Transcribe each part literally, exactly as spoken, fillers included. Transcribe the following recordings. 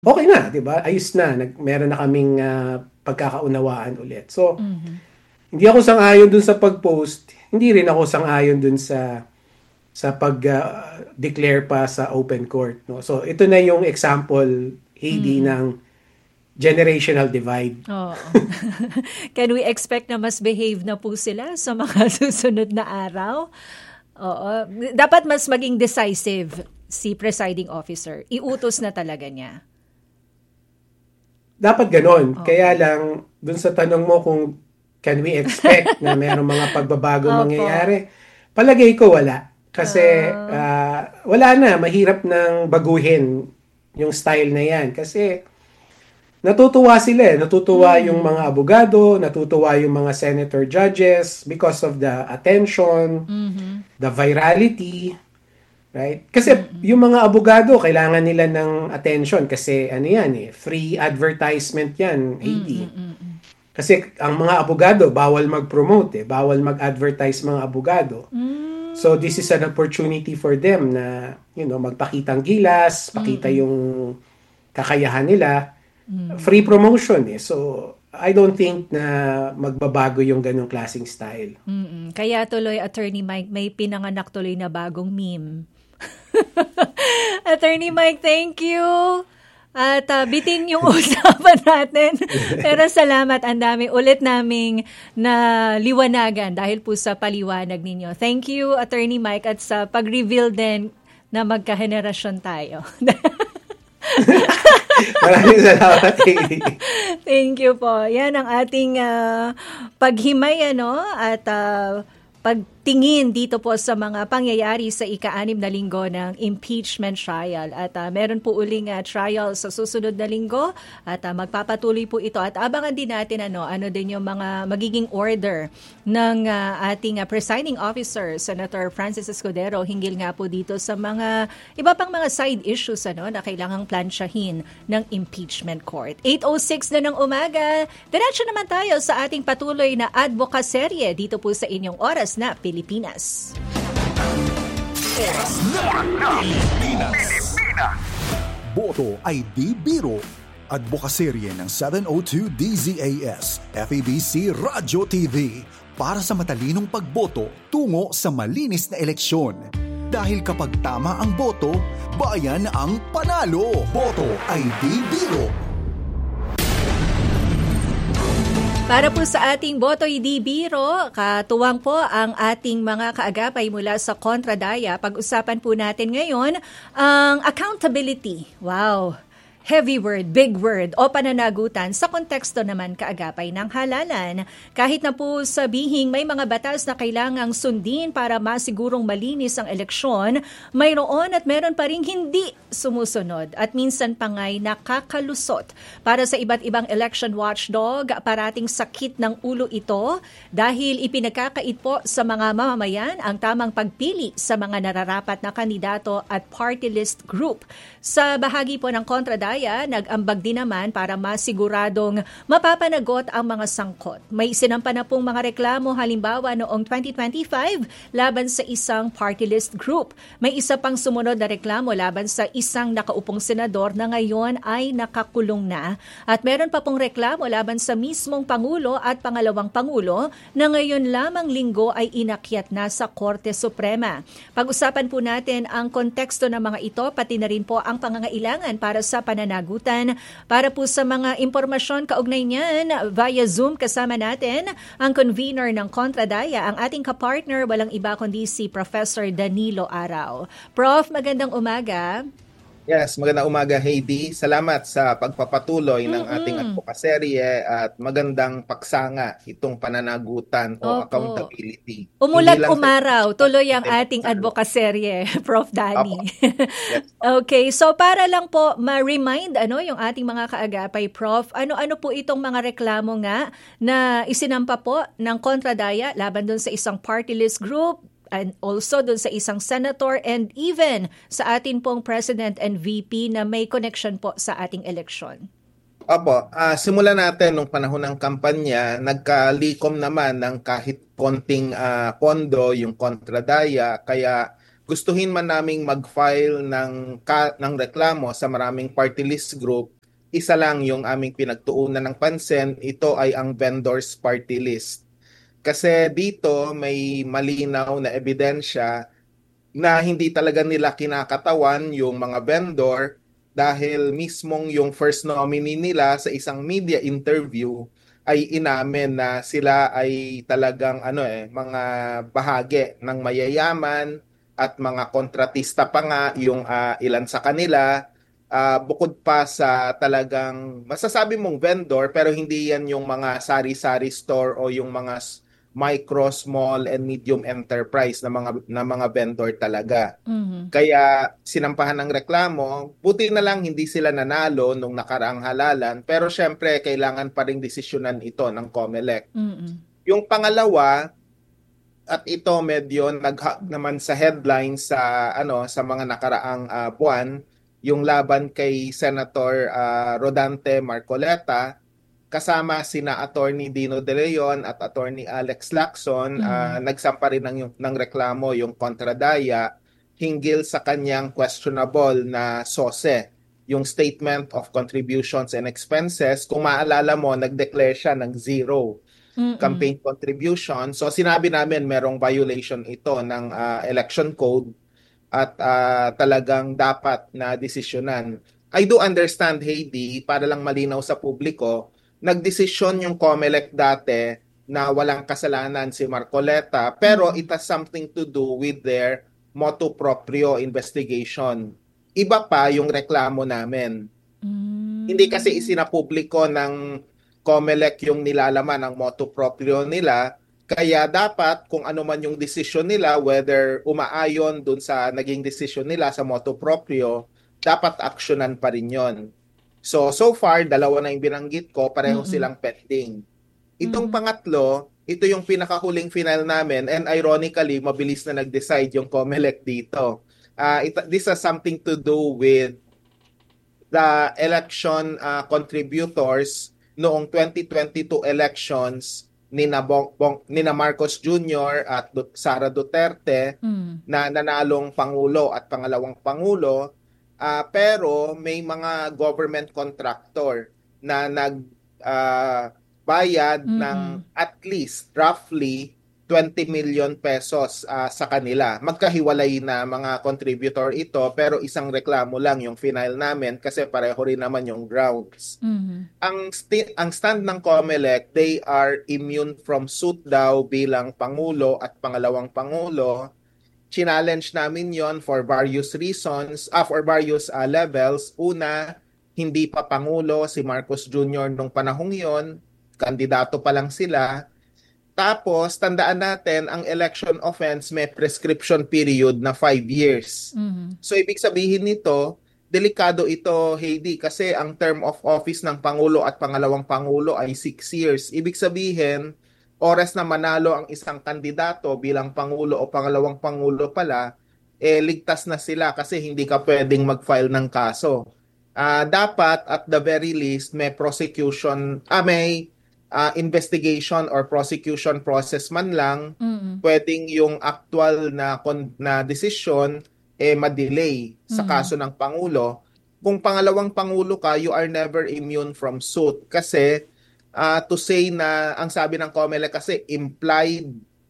okay na, 'di ba? Ayos na, nag meron na kaming ah, pagkakaunawaan ulit. So, Mhm. hindi ako sang-ayon dun sa pag-post, hindi rin ako sang-ayon dun sa sa pag-declare pa sa open court, no? So, ito na yung example, Heidi, Mm. ng generational divide. Oo. Can we expect na mas behave na po sila sa mga susunod na araw? Oo. Dapat mas maging decisive si presiding officer. Iutos na talaga niya. Dapat ganon. Kaya Oo. lang, dun sa tanong mo kung can we expect na mayroong mga pagbabago Opo. mangyayari, palagay ko wala. Kasi Ah, ah, wala na, mahirap nang baguhin yung style na yan. Kasi natutuwa sila eh. Natutuwa yung mga mm. abogado, natutuwa yung mga senator judges because of the attention, Mhm. the virality, right? Kasi Mm. yung mga abogado, kailangan nila ng attention kasi ano yan eh, free advertisement yan, A D. Mm, mm. Kasi ang mga abogado, bawal mag-promote eh, bawal mag-advertise mga abogado. So this is Mm. an opportunity for them na, you know, magpakitang gilas, pakita Mm. yung kakayahan nila. Free Mm. promotion eh. So I don't think na magbabago yung ganong klaseng style. Mm. Kaya tuloy, Attorney Mike, may pinanganak tuloy na bagong meme. Attorney Mike, thank you. At uh, bitin yung usapan natin. Pero salamat, ang dami ulit naming na liwanagan dahil po sa paliwanag ninyo. Thank you, Attorney Mike, at sa pag-reveal din na magkahenerasyon tayo. Maraming salamat, A D. Thank you po. Yan ang ating ah, paghimay ano at ah, pagtingin dito po sa mga pangyayari sa ika-anim na linggo ng impeachment trial. At ah, meron po uling ah, trial sa susunod na linggo at ah, magpapatuloy po ito. At abangan din natin ano, ano din yung mga magiging order ng ah, ating ah, presiding officer, Senator Francis Escudero, hinggil nga po dito sa mga iba pang mga side issues ano, na kailangang plansyahin ng impeachment court. eight oh six na ng umaga. Diretso naman tayo sa ating patuloy na advocaserye dito po sa inyong oras na Pilipinas. Oras na Pilipinas. Boto ay di biro. Advocaserye ng seven oh two D Z A S, F E B C Radyo T V para sa matalinong pagboto tungo sa malinis na eleksyon. Dahil kapag tama ang boto, bayan ang panalo. Boto ay di biro. Para po sa ating Botoy Di Biro, katuwang po ang ating mga kaagapay mula sa Kontradaya. Pag-usapan po natin ngayon ang accountability. Wow! Heavy word, big word o pananagutan sa konteksto naman kaagapay ng halalan. Kahit na po sabihing may mga batas na kailangang sundin para masigurong malinis ang eleksyon, mayroon at meron pa ring hindi sumusunod at minsan pa nga'y nakakalusot. Para sa iba't ibang election watchdog, parating sakit ng ulo ito dahil ipinagkakait po sa mga mamamayan ang tamang pagpili sa mga nararapat na kandidato at party list group. Sa bahagi po ng Kontradaya, nag-ambag din naman para masiguradong mapapanagot ang mga sangkot. May isinampa na pong mga reklamo halimbawa noong twenty twenty-five laban sa isang party list group. May isa pang sumunod na reklamo laban sa isang nakaupong senador na ngayon ay nakakulong na. At meron pa pong reklamo laban sa mismong Pangulo at Pangalawang Pangulo na ngayon lamang linggo ay inakyat na sa Korte Suprema. Pag-usapan po natin ang konteksto ng mga ito, pati na rin po ang pangangailangan para sa pananagutan. Para po sa mga impormasyon kaugnay niyan, via Zoom kasama natin ang convener ng Kontradaya, ang ating kapartner, walang iba kundi si Professor Danilo Araw. Prof, magandang umaga. Yes, magandang umaga, Heidi. Salamat sa pagpapatuloy ng ating Mm-mm. advocaserye at magandang paksanga itong pananagutan o Opo. accountability. Umulat Hindi lang sa umaraw, tuloy ang kundi ating sa- advocaserye, Prof. Dani. Opo. Yes. Okay, so para lang po ma-remind ano yung ating mga kaagapay, Prof, ano-ano po itong mga reklamo nga na isinampa po ng Kontradaya laban doon sa isang party list group and also doon sa isang senator and even sa atin pong president and V P na may connection po sa ating eleksyon. Opo, ah, simulan natin nung panahon ng kampanya, nagkalikom naman ng kahit konting ah, pondo yung Kontradaya, kaya gustuhin man naming mag-file ng, ka, ng reklamo sa maraming party list group, isa lang yung aming pinagtuunan ng pansin, ito ay ang vendors party list. Kasi dito may malinaw na ebidensya na hindi talaga nila kinakatawan yung mga vendor dahil mismong yung first nominee nila sa isang media interview ay inamin na sila ay talagang ano eh mga bahagi ng mayayaman at mga kontratista pa nga yung uh, ilan sa kanila. Uh, bukod pa sa talagang masasabi mong vendor pero hindi yan yung mga sari-sari store o yung mga micro, small and medium enterprise na mga na mga vendor talaga. Mm-hmm. Kaya sinampahan ng reklamo, buti na lang hindi sila nanalo nung nakaraang halalan pero syempre kailangan pa ring desisyonan ito ng COMELEC. Mm-hmm. Yung pangalawa, at ito medyo nag naman sa headlines sa ano sa mga nakaraang uh, buwan, yung laban kay Senator uh, Rodante Marcoleta kasama sina Attorney Dino De Leon at Attorney Alex Lacson. Mm-hmm. uh, nagsampa rin ng, ng reklamo yung Contradaya hinggil sa kanyang questionable na S O S E, yung Statement of Contributions and Expenses. Kung maalala mo, nag-declare siya ng zero Mm-mm. campaign contribution. So sinabi namin merong violation ito ng uh, election code at uh, talagang dapat na desisyonan. I do understand, Heidi, para lang malinaw sa publiko, nagdesisyon yung COMELEC dati na walang kasalanan si Marcoleta pero it has something to do with their motu proprio investigation. Iba pa yung reklamo namin. Mm. Hindi kasi isinapubliko ng COMELEC yung nilalaman ng motu proprio nila. Kaya dapat kung ano man yung desisyon nila, whether umaayon dun sa naging desisyon nila sa motu proprio, dapat aksyonan pa rin yon. So, so far, dalawa na yung binanggit ko, pareho Mm-mm. silang pending. Itong Mm-mm. pangatlo, ito yung pinakahuling final namin and ironically, mabilis na nag-decide yung COMELEC dito. Uh, it, this has something to do with the election uh, contributors noong twenty twenty-two elections nina Bong, Bong, nina Marcos Junior at Sara Duterte mm. na nanalong pangulo at pangalawang pangulo, uh, pero may mga government contractor na nag uh, bayad mm-hmm. ng at least roughly twenty million pesos uh, sa kanila. Magkahiwalay na mga contributor ito pero isang reklamo lang yung final namin kasi pareho rin naman yung grounds. Mm-hmm. Ang, sti- ang stand ng COMELEC, they are immune from suit daw bilang Pangulo at Pangalawang Pangulo. Challenge namin yon for various reasons, ah, for various uh, levels. Una, hindi pa Pangulo si Marcos Junior nung panahong yon, kandidato pa lang sila. Tapos, tandaan natin, ang election offense may prescription period na five years. Mm-hmm. So, ibig sabihin nito, delikado ito, Heidi, kasi ang term of office ng Pangulo at Pangalawang Pangulo ay six years. Ibig sabihin, oras na manalo ang isang kandidato bilang Pangulo o Pangalawang Pangulo pala, eh, ligtas na sila kasi hindi ka pwedeng mag-file ng kaso. Uh, dapat, at the very least, may prosecution, ah, may Uh, investigation or prosecution process man lang, mm-hmm. pwedeng yung actual na na decision eh ma-delay sa mm-hmm. kaso ng Pangulo. Kung Pangalawang Pangulo ka, you are never immune from suit. Kasi uh, to say na, ang sabi ng COMELEC kasi implied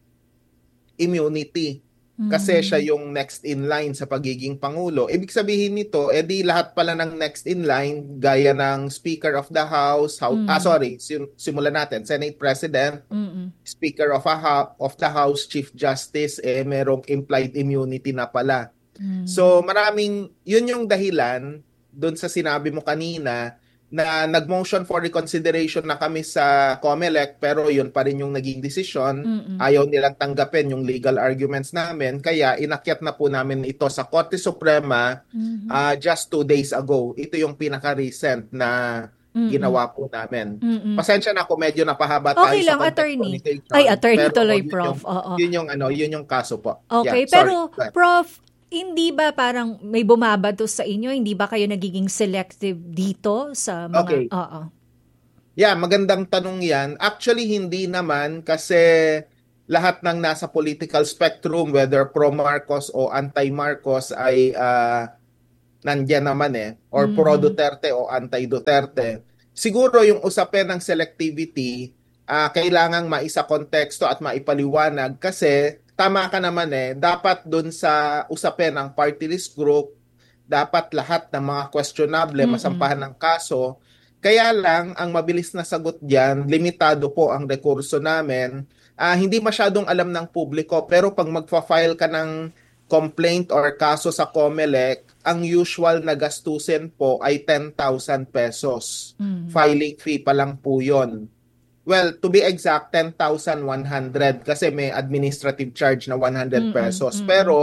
immunity. Kasi siya yung next in line sa pagiging Pangulo. Ibig sabihin nito, edi lahat pala ng next in line, gaya ng Speaker of the House, House mm. ah sorry, sim- simulan natin, Senate President, Mm-mm. Speaker of, a ha- of the House, Chief Justice, eh merong implied immunity na pala. Mm. So maraming, yun yung dahilan, dun sa sinabi mo kanina, na nag-motion for reconsideration na kami sa COMELEC pero yun pa rin yung naging desisyon. Mm-mm. Ayaw nilang tanggapin yung legal arguments namin kaya inakyat na po namin ito sa Korte Suprema mm-hmm. uh, just two days ago. Ito yung pinaka-recent na Mm-mm. ginawa po namin. Mm-mm. Pasensya na kung medyo napahaba okay tayo lang, sa attorney. Ay, attorney tuloy, yun Prof. Yung, Oo. Yun yung, ano, yun yung kaso po. Okay, yeah, pero sorry. Prof, hindi ba parang may bumabato sa inyo? Hindi ba kayo nagiging selective dito sa mga... Okay. Oo. Yeah, magandang tanong yan. Actually, hindi naman kasi lahat ng nasa political spectrum, whether pro-Marcos o anti-Marcos, ay uh, nandyan naman eh, or Mhm. pro-Duterte o anti-Duterte. Siguro yung usapin ng selectivity, ah, kailangang maisa konteksto at maipaliwanag kasi tama ka naman eh, dapat dun sa usapin ng party list group, dapat lahat ng mga questionable Mm-mm. masampahan ng kaso. Kaya lang, ang mabilis na sagot diyan, limitado po ang rekurso namin. Ah, hindi masyadong alam ng publiko, pero pag magfa-file ka ng complaint or kaso sa COMELEC, ang usual na gastusin po ay ten thousand pesos. Mm. Filing fee pa lang po yun. Well, to be exact, ten thousand one hundred kasi may administrative charge na one hundred pesos. Mm-mm, mm-mm. Pero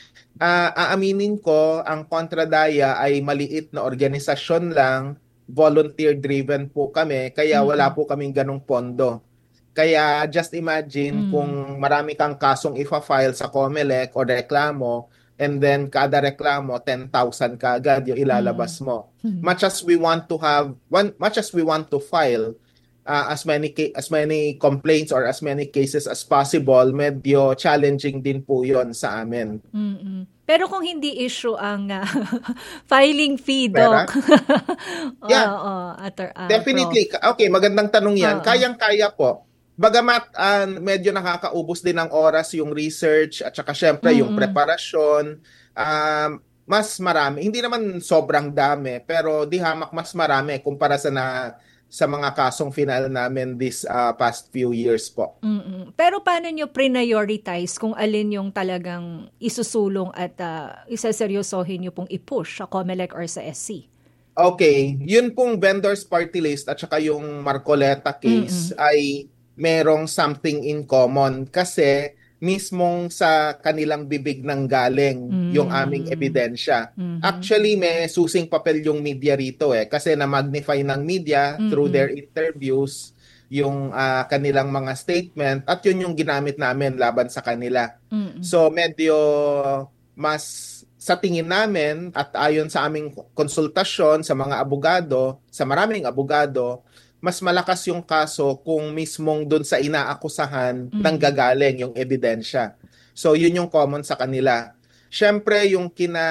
ah, aaminin ko, ang Kontradaya ay maliit na organisasyon lang, volunteer-driven po kami, kaya wala po kaming ganong pondo. Kaya just imagine Mm. kung marami kang kasong ifa-file sa COMELEC o reklamo, and then kada reklamo ten thousand kaagad yung ilalabas mo. Mm. Much as we want to have one much as we want to file uh, as many ca- as many complaints or as many cases as possible, medyo challenging din po 'yon sa amin. Mm-mm. Pero kung hindi issue ang uh, filing fee, Pera? Doc. Yeah. Oo, ator- ah, Definitely. Prof. Okay, magandang tanong 'yan. Oo. Kayang-kaya po. Bagamat ah, medyo nakakaubos din ng oras yung research at saka syempre yung Mm-mm. preparasyon, um, mas marami. Hindi naman sobrang dami, pero di hamak mas marami kumpara sa na sa mga kasong final namin this ah, past few years po. Mm-mm. Pero paano nyo prioritize kung alin yung talagang isusulong at uh, isaseryosohin nyo pong i-push sa COMELEC or sa S C? Okay, yun pong vendors party list at saka yung Marcoleta case ay merong something in common kasi mismong sa kanilang bibig nang galing Mm. yung aming ebidensya. Mhm. Actually, may susing papel yung media rito eh kasi na-magnify ng media through Mm-mm. their interviews yung ah, kanilang mga statement at yun yung ginamit namin laban sa kanila. Mm-mm. So medyo mas sa tingin namin at ayon sa aming konsultasyon sa mga abogado, sa maraming abogado, mas malakas yung kaso kung mismong dun sa inaakusahan Mm. nanggagaling yung ebidensya. So yun yung common sa kanila. Siyempre yung kina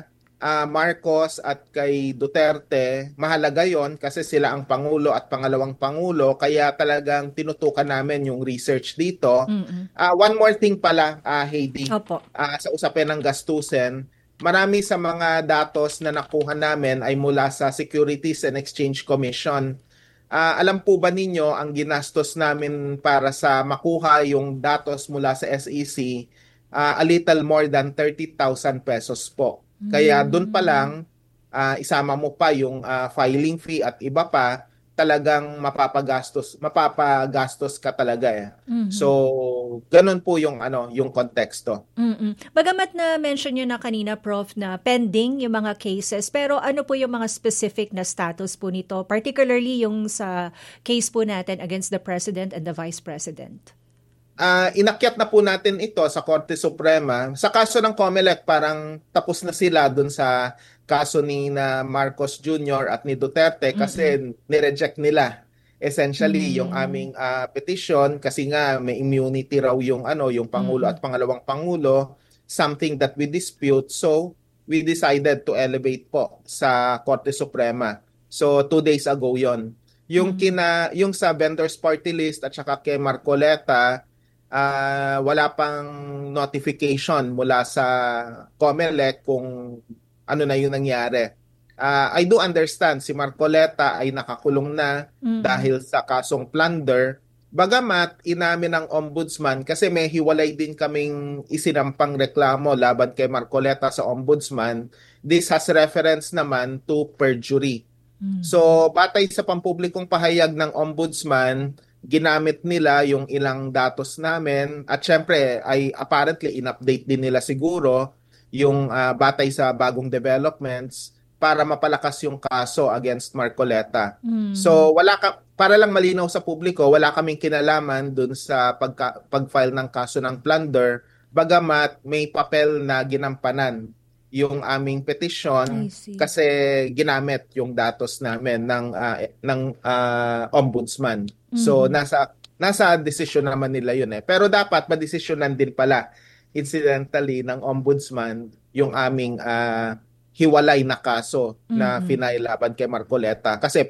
ah, Marcos at kay Duterte, mahalaga yon kasi sila ang Pangulo at pangalawang Pangulo, kaya talagang tinutukan namin yung research dito. Mm-mm. Ah, one more thing pala, ah, Heidi, Opo. ah, sa usapin ng gastusin, marami sa mga datos na nakuha namin ay mula sa Securities and Exchange Commission. Ah, alam po ba ninyo ang ginastos namin para sa makuha yung datos mula sa S E C, ah, a little more than thirty thousand pesos po. Kaya doon pa lang, ah, isama mo pa yung ah, filing fee at iba pa, talagang mapapagastos, mapapagastos ka talaga eh. Mhm. So, ganun po yung ano, yung konteksto. Mm-mm. Bagamat na mention nyo na kanina, Prof, na pending yung mga cases, pero ano po yung mga specific na status po nito, particularly yung sa case po natin against the President and the Vice President? Ah, inakyat na po natin ito sa Korte Suprema. Sa kaso ng COMELEC, parang tapos na sila dun sa kaso ni na Marcos Junior at ni Duterte kasi nireject nila essentially Mm. yung aming ah, petition kasi nga may immunity raw yung ano yung pangulo Mm. at pangalawang pangulo, something that we dispute. So we decided to elevate po sa Korte Suprema. So two days ago yon. Yung Mm. kina yung sa vendors party list at saka kay Marcoleta, ah, wala pang notification mula sa COMELEC kung ano na yung nangyari. Ah, I do understand si Marcoleta ay nakakulong na Mm. dahil sa kasong plunder. Bagamat inamin ng ombudsman kasi may hiwalay din kaming isinampang reklamo laban kay Marcoleta sa ombudsman. This has reference naman to perjury. Mm. So, batay sa pampublikong pahayag ng ombudsman, ginamit nila yung ilang datos namin at syempre ay apparently in-update din nila siguro yung ah, batay sa bagong developments para mapalakas yung kaso against Marcoleta. Mm. So, wala ka para lang malinaw sa publiko, wala kaming kinalaman dun sa pagka, pag-file ng kaso ng plunder, bagamat may papel na ginampanan yung aming petition I see. kasi ginamit yung datos namin ng ah, ng ah, ombudsman. So Mhm. nasa nasa desisyon naman nila yun eh. Pero dapat madesisyonan din pala incidentally ng ombudsman yung aming uh, hiwalay na kaso na Mm-mm. finailaban kay Marcoleta kasi